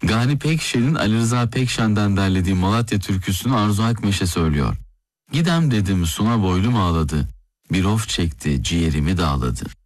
Gani Pekşer'in Ali Rıza Pekşen'den derlediği Malatya türküsünü Arzu Akmeşe söylüyor. Gidem dedim suna boylum ağladı, bir of çekti ciğerimi dağladı.